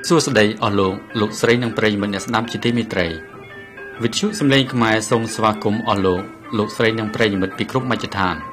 សួស្តីអស់លោកស្រីនិងប្រិយមិត្តអ្នកស្ដាប់ជាទីមេត្រីវិទ្យុសំឡេងខ្មែរសូមស្វាគមន៍អស់លោកស្រីនិងប្រិយមិត្តពីគ្រប់មជ្ឈដ្ឋាន